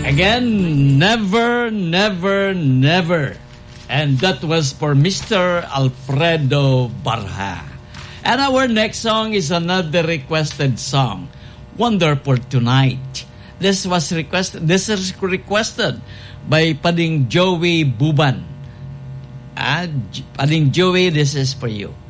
Again, never, never, never. And that was for Mr. Alfredo Barha. And our next song is another requested song, Wonderful Tonight. This is requested by Pading Joey Buban. Pading Joey, this is for you.